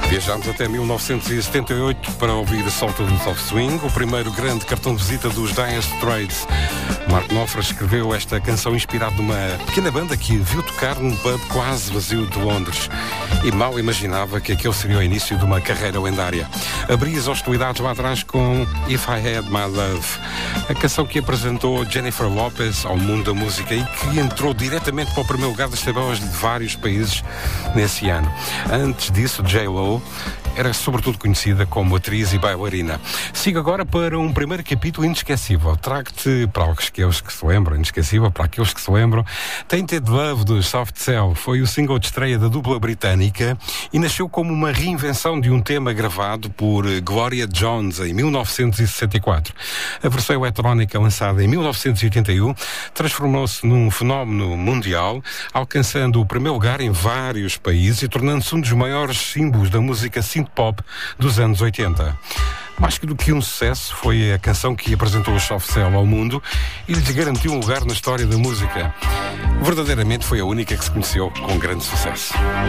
Viajamos até 1978 para ouvir Sultans of Swing, o primeiro grande cartão de visita dos Dire Straits. Mark Knopfler escreveu esta canção inspirado numa pequena banda que viu tocar num pub quase vazio de Londres e mal imaginava que aquele seria o início de uma carreira lendária. Abria as hostilidades lá atrás com If I Had My Love, a canção que apresentou Jennifer Lopez ao mundo da música e que entrou diretamente para o primeiro lugar das tabelas de vários países nesse ano. Antes disso, J.Lo era sobretudo conhecida como atriz e bailarina. Sigo agora para um primeiro capítulo inesquecível. Trago-te para aqueles que se lembram, inesquecível para aqueles que se lembram. Tainted Love do Soft Cell foi o single de estreia da dupla britânica e nasceu como uma reinvenção de um tema gravado por Gloria Jones em 1964. A versão eletrónica lançada em 1981 transformou-se num fenómeno mundial, alcançando o primeiro lugar em vários países e tornando-se um dos maiores símbolos da música synth-pop dos anos 80. Mais do que um sucesso, foi a canção que apresentou o Soft Cell ao mundo e lhes garantiu um lugar na história da música. Verdadeiramente foi a única que se conheceu com grande sucesso.